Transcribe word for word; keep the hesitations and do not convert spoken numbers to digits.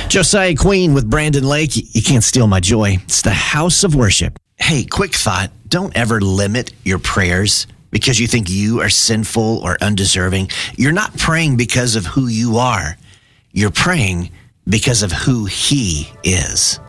Josiah Queen with Brandon Lake. You can't steal my joy. It's the house of worship. Hey, quick thought. Don't ever limit your prayers because you think you are sinful or undeserving. You're not praying because of who you are. You're praying because of who he is.